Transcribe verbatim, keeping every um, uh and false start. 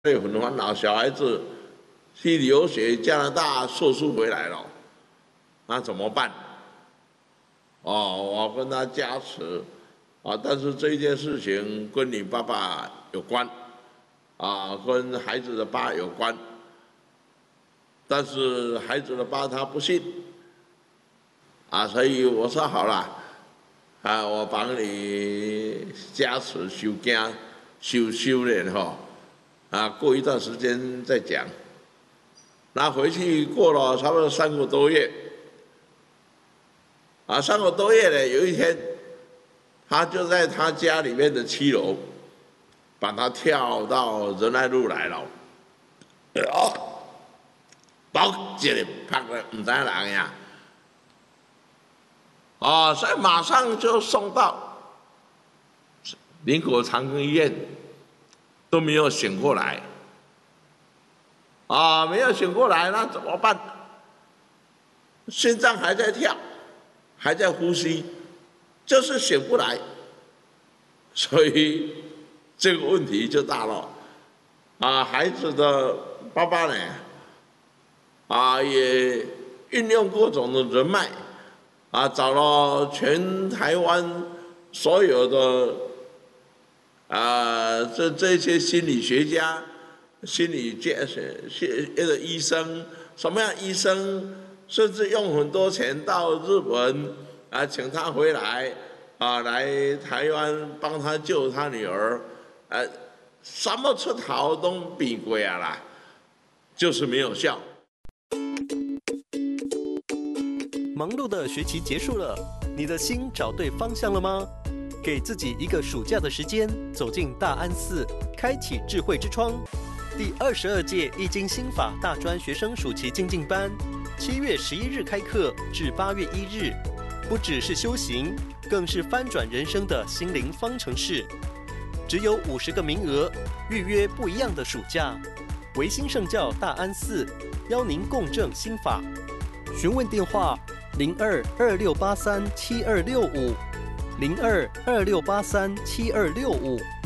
对，很烦恼，小孩子去留学加拿大硕士回来了，那怎么办？哦，我跟他加持啊，但是这件事情跟你爸爸有关，啊，跟孩子的爸有关，但是孩子的爸他不信，啊，所以我说好了，啊，我帮你加持修经、修修炼哈。啊，过一段时间再讲。那回去过了差不多三个多月，啊，三个多月呢，有一天，他就在他家里面的七楼，把他跳到仁爱路来了。哦，包一个拍了唔知人呀，哦，所以马上就送到林口长庚医院。都没有醒过来，啊，没有醒过来，那怎么办？心脏还在跳，还在呼吸，就是醒不来，所以这个问题就大了。啊，孩子的爸爸呢，啊，也运用各种的人脉，啊，找了全台湾所有的。啊，这这些心理学家、心理界、心的医生，什么样医生，甚至用很多钱到日本啊，请他回来啊，来台湾帮他救他女儿，啊，什么出头都比过啊啦，就是没有效。 忙碌的学期结束了，你的心找对方向了吗？给自己一个暑假的时间，走进大安寺，开启智慧之窗。第二十二届易经心法大专学生暑期精进班，七月十一日开课至八月一日，不只是修行，更是翻转人生的心灵方程式。只有五十个名额，预约不一样的暑假。维新圣教大安寺邀您共振心法。询问电话：零二二六八三七二六五。零二二六八三七二六五。